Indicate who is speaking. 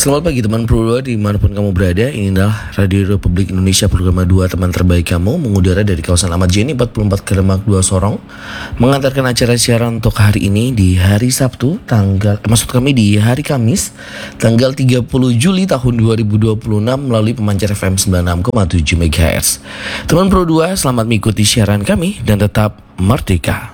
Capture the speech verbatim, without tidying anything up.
Speaker 1: Selamat pagi teman Pro dua dimanapun kamu berada. Ini adalah Radio Republik Indonesia program dua teman terbaik kamu, mengudara dari kawasan Ahmad Yani empat puluh empat Kalidemak dua Sorong, mengantarkan acara siaran untuk hari ini di hari Sabtu tanggal eh, maksud kami di hari Kamis tanggal tiga puluh Juli tahun dua ribu dua puluh enam melalui pemancar F M sembilan puluh enam koma tujuh MHz. Teman Pro dua, selamat mengikuti siaran kami dan tetap merdeka.